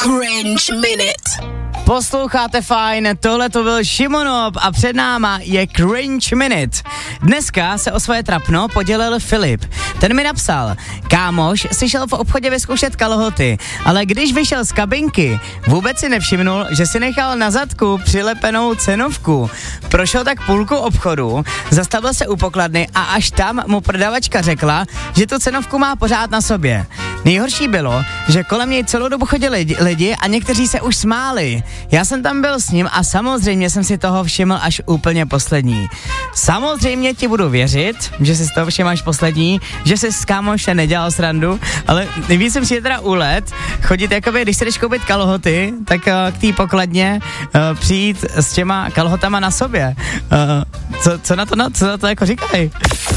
Cringe Minute. Posloucháte fajn, tohle to byl Šimonov a před náma je Cringe Minute. Dneska se o svoje trapno podělil Filip. Ten mi napsal: kámoš si šel v obchodě vyzkoušet kalhoty, ale když vyšel z kabinky, vůbec si nevšimnul, že si nechal na zadku přilepenou cenovku. Prošel tak půlku obchodu, zastavil se u pokladny a až tam mu prodavačka řekla, že tu cenovku má pořád na sobě. Nejhorší bylo, že kolem něj celou dobu chodili lidi a někteří se už smáli. Já jsem tam byl s ním a samozřejmě jsem si toho všiml až úplně poslední. Samozřejmě ti budu věřit, že si z toho všiml až poslední, že jsi s kámošem nedělal srandu, ale nejvíc jsem si je teda úlet chodit, jakoby, když si jdeš koupit kalhoty, tak k té pokladně přijít s těma kalhotama na sobě. Co na to jako říkají?